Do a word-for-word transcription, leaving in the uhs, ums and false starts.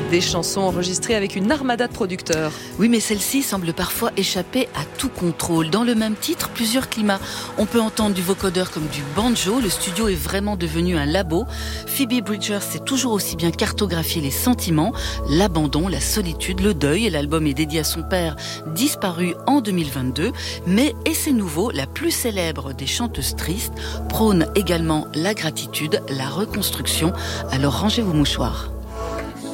Des chansons enregistrées avec une armada de producteurs. Oui, mais celle-ci semble parfois échapper à tout contrôle. Dans le même titre, plusieurs climats. On peut entendre du vocodeur comme du banjo. Le studio est vraiment devenu un labo. Phoebe Bridgers sait toujours aussi bien cartographier les sentiments, l'abandon, la solitude, le deuil. L'album est dédié à son père, disparu en deux mille vingt-deux. Mais, et c'est nouveau, la plus célèbre des chanteuses tristes prône également la gratitude, la reconstruction. Alors rangez vos mouchoirs.